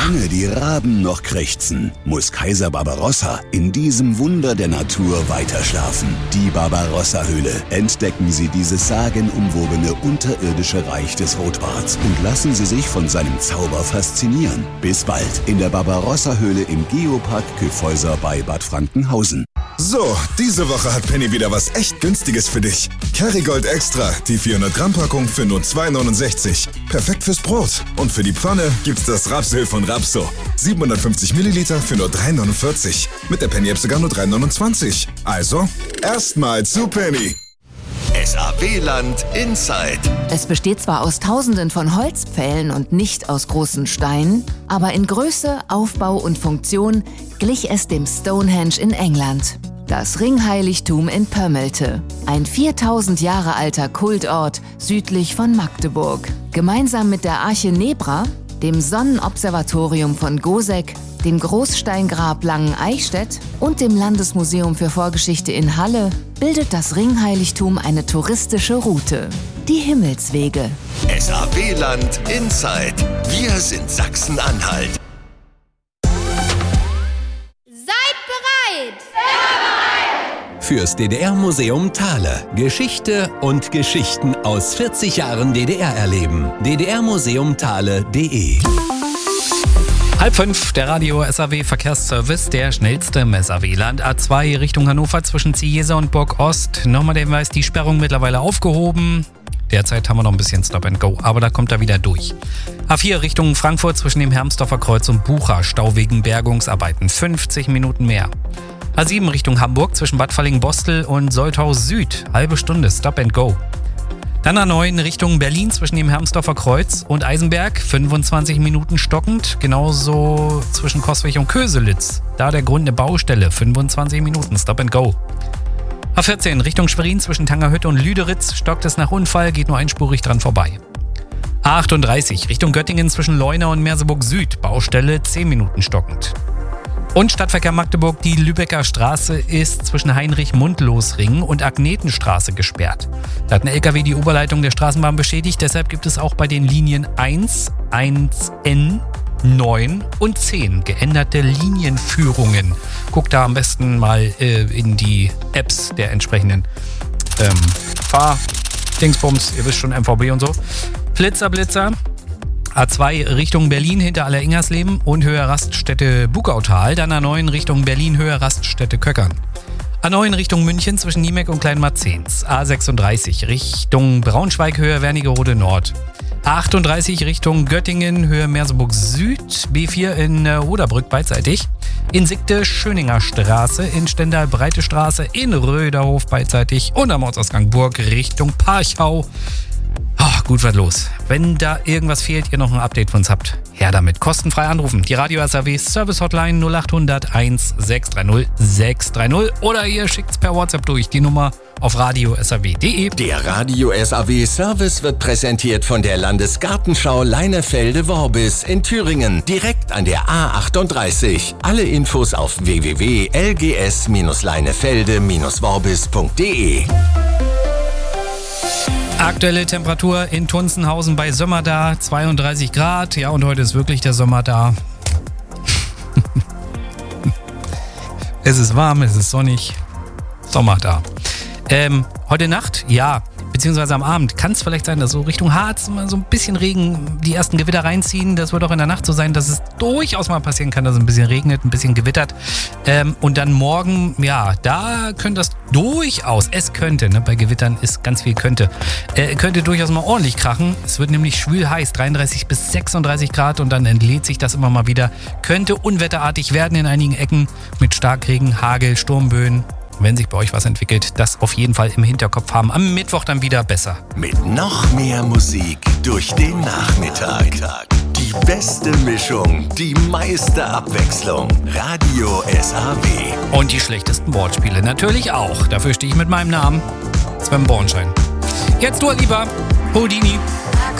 Solange die Raben noch krächzen, muss Kaiser Barbarossa in diesem Wunder der Natur weiterschlafen. Die Barbarossa-Höhle. Entdecken Sie dieses sagenumwobene unterirdische Reich des Rotbarts und lassen Sie sich von seinem Zauber faszinieren. Bis bald in der Barbarossa-Höhle im Geopark Kyffhäuser bei Bad Frankenhausen. So, diese Woche hat Penny wieder was echt Günstiges für dich. Kerrygold Extra, die 400 Gramm Packung für nur 2,69. Perfekt fürs Brot. Und für die Pfanne gibt's das Rapsöl von Rapso. 750 Milliliter für nur 3,49. Mit der Penny-App sogar nur 3,29. Also, erstmal zu Penny. SAW-Land Inside. Es besteht zwar aus Tausenden von Holzpfählen und nicht aus großen Steinen, aber in Größe, Aufbau und Funktion glich es dem Stonehenge in England. Das Ringheiligtum in Pömmelte, ein 4000 Jahre alter Kultort südlich von Magdeburg. Gemeinsam mit der Arche Nebra, dem Sonnenobservatorium von Goseck, dem Großsteingrab Langen-Eichstätt und dem Landesmuseum für Vorgeschichte in Halle bildet das Ringheiligtum eine touristische Route. Die Himmelswege. SAW-Land Inside. Wir sind Sachsen-Anhalt. Seid bereit! Fürs DDR-Museum Thale. Geschichte und Geschichten aus 40 Jahren DDR erleben. ddrmuseumthale.de. 4:30, der Radio SAW Verkehrsservice, der schnellste im SAW-Land. A2 Richtung Hannover zwischen Ziehese und Burg Ost. Nochmal der Hinweis, die Sperrung mittlerweile aufgehoben. Derzeit haben wir noch ein bisschen Stop and Go, aber da kommt er wieder durch. A4 Richtung Frankfurt zwischen dem Hermsdorfer Kreuz und Bucha. Stau wegen Bergungsarbeiten. 50 Minuten mehr. A7 Richtung Hamburg zwischen Bad Falling-Bostel und Soltau Süd. Halbe Stunde Stop and Go. Dann A9 Richtung Berlin zwischen dem Hermsdorfer Kreuz und Eisenberg. 25 Minuten stockend. Genauso zwischen Coswig und Köselitz. Da der Grund eine Baustelle. 25 Minuten Stop and Go. A14 Richtung Schwerin zwischen Tangerhütte und Lüderitz. Stockt es nach Unfall, geht nur einspurig dran vorbei. A38 Richtung Göttingen zwischen Leuna und Merseburg Süd. Baustelle 10 Minuten stockend. Und Stadtverkehr Magdeburg, die Lübecker Straße ist zwischen Heinrich-Mundlos-Ring und Agnetenstraße gesperrt. Da hat ein LKW die Oberleitung der Straßenbahn beschädigt, deshalb gibt es auch bei den Linien 1, 1N, 9 und 10 geänderte Linienführungen. Guckt da am besten mal in die Apps der entsprechenden Fahr-Dingsbums, ihr wisst schon, MVB und so. Blitzer. A2 Richtung Berlin hinter Alleringersleben und Höhe Raststätte Bugautal. Dann A9 Richtung Berlin, Höhe Raststätte Köckern. A9 Richtung München zwischen Niemeck und Kleinmarzens. A36 Richtung Braunschweig, Höhe Wernigerode Nord. A38 Richtung Göttingen, Höhe Merseburg Süd. B4 in Oderbrück beidseitig. In Siegte Schöninger Straße, in Stendal Breite Straße, in Röderhof beidseitig und am Ortsausgang Burg Richtung Parchau. Gut was los. Wenn da irgendwas fehlt, ihr noch ein Update von uns habt, her damit. Kostenfrei anrufen. Die Radio SAW Service Hotline 0800 1630 630 oder ihr schickt's per WhatsApp durch. Die Nummer auf radio-saw.de. Der Radio SAW Service wird präsentiert von der Landesgartenschau Leinefelde-Worbis in Thüringen, direkt an der A38. Alle Infos auf www.lgs-leinefelde-worbis.de. Aktuelle Temperatur in Tunzenhausen bei Sömmerda, 32 Grad. Ja, und heute ist wirklich der Sommer da. Es ist warm, es ist sonnig. Sommer da. Heute Nacht, ja, beziehungsweise am Abend kann es vielleicht sein, dass so Richtung Harz mal so ein bisschen Regen, die ersten Gewitter reinziehen. Das wird auch in der Nacht so sein, dass es durchaus mal passieren kann, dass es ein bisschen regnet, ein bisschen gewittert. Und dann morgen, ja, da könnte das durchaus, es könnte, ne, bei Gewittern ist ganz viel könnte durchaus mal ordentlich krachen. Es wird nämlich schwül heiß, 33 bis 36 Grad und dann entlädt sich das immer mal wieder. Könnte unwetterartig werden in einigen Ecken mit Starkregen, Hagel, Sturmböen. Wenn sich bei euch was entwickelt, das auf jeden Fall im Hinterkopf haben. Am Mittwoch dann wieder besser. Mit noch mehr Musik durch den Nachmittag. Die beste Mischung, die meiste Abwechslung. Radio SAW. Und die schlechtesten Wortspiele natürlich auch. Dafür stehe ich mit meinem Namen, Sven Bornschein. Jetzt Dua Lipa, Houdini.